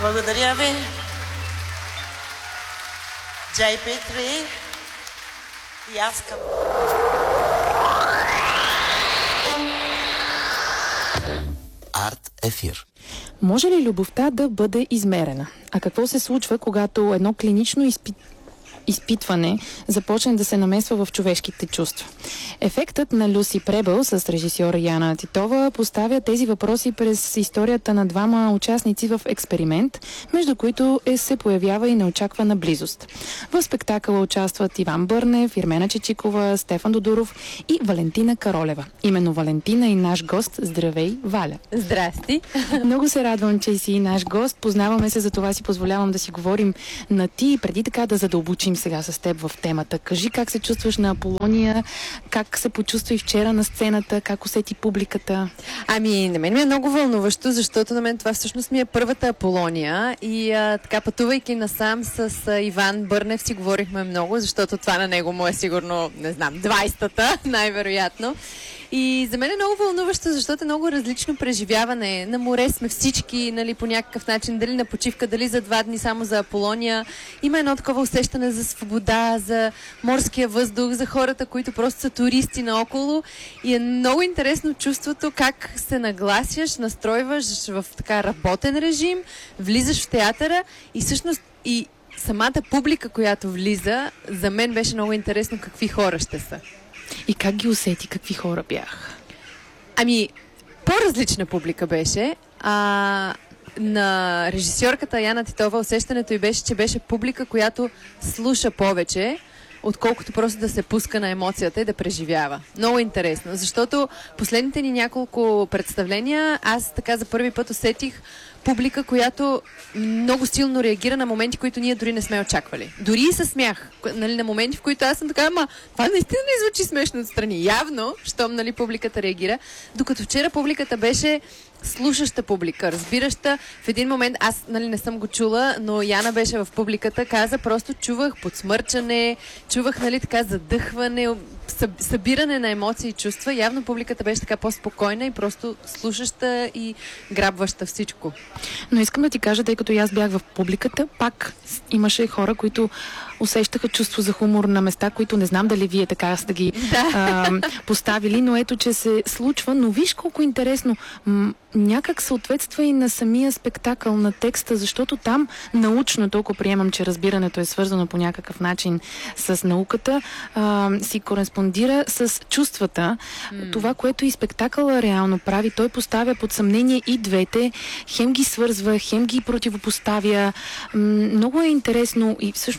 Благодаря ви. JP3 и аз към... Арт ефир. Може ли любовта да бъде измерена? А какво се случва, когато едно клинично изпитване започне да се намесва в човешките чувства? Ефектът на Люси Пребъл с режисьора Яна Титова поставя тези въпроси през историята на двама участници в експеримент, между които се появява и неочаквана близост. В спектакъла участват Иван Бърнев, Ирмена Чечикова, Стефан Додуров и Валентина Каролева. Именно Валентина и наш гост. Здравей, Валя! Здрасти! Много се радвам, че си наш гост. Познаваме се, за това си позволявам да си говорим на ти и преди така да задълбочим сега с теб в темата. Кажи как се чувстваш на Аполония, как се почувства и вчера на сцената, как усети публиката? Ами, на мен ми е много вълнуващо, защото на мен това всъщност ми е първата Аполония и така пътувайки насам с Иван Бърнев си говорихме много, защото това на него му е сигурно, не знам, 20-та, най-вероятно. И за мен е много вълнуващо, защото е много различно преживяване. На море сме всички, нали, по някакъв начин, дали на почивка, дали за 2 дни само за Аполония. Има едно такова усещане за свобода, за морския въздух, за хората, които просто са туристи наоколо. И е много интересно чувството как се нагласяш, настройваш в така работен режим, влизаш в театъра и всъщност и самата публика, която влиза, за мен беше много интересно какви хора ще са. И как ги усети? Какви хора бяха? Ами, по-различна публика беше. На режисьорката Яна Титова усещането й беше, че беше публика, която слуша повече, отколкото просто да се пуска на емоцията и да преживява. Много интересно, защото последните ни няколко представления аз така за първи път усетих публика, която много силно реагира на моменти, които ние дори не сме очаквали. Дори и със смях. Нали, на моменти, в които аз съм така, това наистина не звучи смешно отстрани. Явно, щом нали, публиката реагира. Докато вчера публиката беше слушаща публика, разбираща. В един момент, аз нали, не съм го чула, но Яна беше в публиката, каза, просто чувах подсмърчане, чувах нали, така задъхване, събиране на емоции и чувства. Явно публиката беше така по-спокойна и просто слушаща и грабваща всичко. Но искам да ти кажа, тъй като и аз бях в публиката, пак имаше хора, които усещаха чувство за хумор на места, които не знам дали вие така сте ги поставили, но ето, че се случва. Но виж колко интересно. Някак съответства и на самия спектакъл, на текста, защото там научно, толкова приемам, че разбирането е свързано по някакъв начин с науката, си кореспондира с чувствата. Това, което и спектакъла реално прави, той поставя под съмнение и двете, хем ги свързва, хем ги противопоставя. Много е интересно и всъщност